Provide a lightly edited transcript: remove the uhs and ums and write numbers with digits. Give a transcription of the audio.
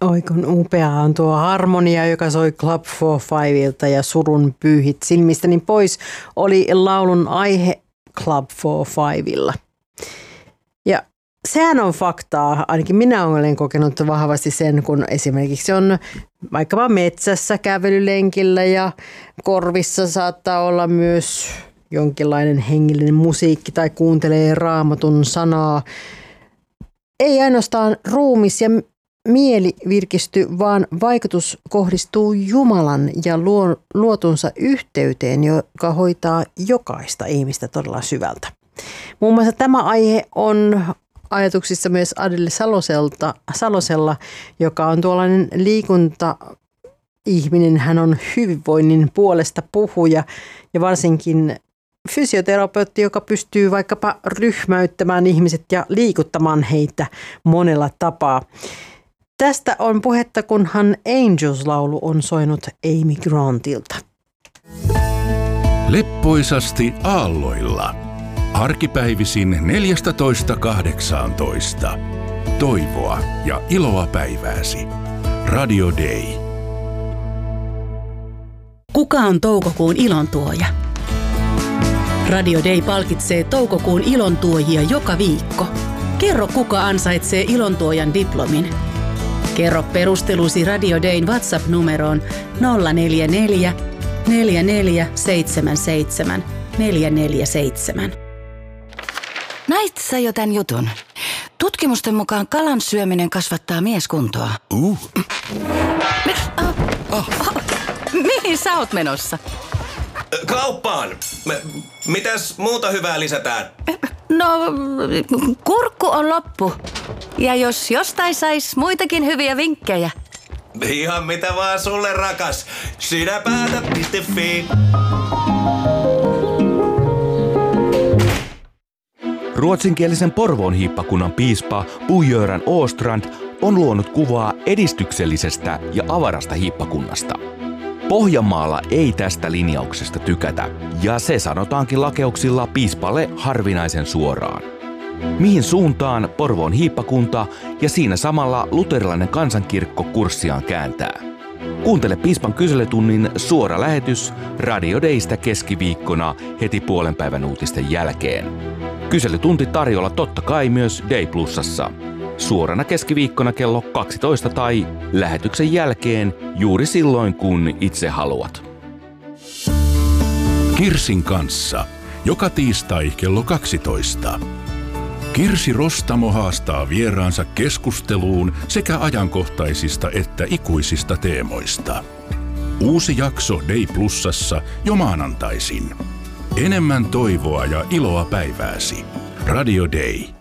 Oi kun upeaa on tuo harmonia, joka soi Club 45ilta ja surun pyyhit silmistäni pois, oli laulun aihe Club 45illa. Ja sehän on faktaa, ainakin minä olen kokenut vahvasti sen, kun esimerkiksi on vaikkapa metsässä kävelylenkillä ja korvissa saattaa olla myös jonkinlainen hengellinen musiikki tai kuuntelee Raamatun sanaa. Ei ainoastaan ruumis ja mieli virkisty, vaan vaikutus kohdistuu Jumalan ja luotunsa yhteyteen, joka hoitaa jokaista ihmistä todella syvältä. Muun muassa tämä aihe on ajatuksissa myös Adele Salosella, joka on tuollainen liikuntaihminen. Hän on hyvinvoinnin puolesta puhuja ja varsinkin fysioterapeutti, joka pystyy vaikkapa ryhmäyttämään ihmiset ja liikuttamaan heitä monella tapaa. Tästä on puhetta, kunhan Angels-laulu on soinut Amy Grantilta. Leppoisasti aalloilla. Arkipäivisin 14.18. Toivoa ja iloa päivääsi. Radio Day. Kuka on toukokuun ilontuoja? Radio Day palkitsee toukokuun ilontuojia joka viikko. Kerro, kuka ansaitsee ilontuojan diplomin. Kerro perustelusi Radio Dayn WhatsApp-numeroon 044 4477 447. Näit sä jo tän jutun? Tutkimusten mukaan kalan syöminen kasvattaa mieskuntoa. Mihin sä oot menossa? Kauppaan! Mitäs muuta hyvää lisätään? No, kurkku on loppu. Ja jos jostain sais muitakin hyviä vinkkejä. Ihan mitä vaan sulle, rakas. Sinä päätät.fi. Ruotsinkielisen Porvoon hiippakunnan piispa Bo-Göran Åstrand on luonut kuvaa edistyksellisestä ja avarasta hiippakunnasta. Pohjanmaalla ei tästä linjauksesta tykätä, ja se sanotaankin lakeuksilla piispalle harvinaisen suoraan. Mihin suuntaan Porvoon hiippakunta ja siinä samalla luterilainen kansankirkko kurssiaan kääntää? Kuuntele piispan kyselytunnin suora lähetys Radio Daystä keskiviikkona heti puolenpäivän uutisten jälkeen. Kyselytunti tarjolla totta kai myös Day Plusassa. Suorana keskiviikkona kello 12 tai lähetyksen jälkeen juuri silloin, kun itse haluat. Kirsin kanssa. Joka tiistai kello 12. Kirsi Rostamo haastaa vieraansa keskusteluun sekä ajankohtaisista että ikuisista teemoista. Uusi jakso Day Plusassa jo maanantaisin. Enemmän toivoa ja iloa päivääsi. Radio Day.